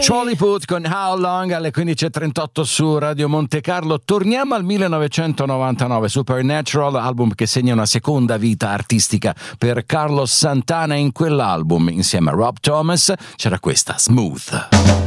Charlie Puth con How Long alle 15.38 su Radio Monte Carlo. Torniamo al 1999, Supernatural, album che segna una seconda vita artistica per Carlos Santana. In quell'album, insieme a Rob Thomas, c'era questa, Smooth.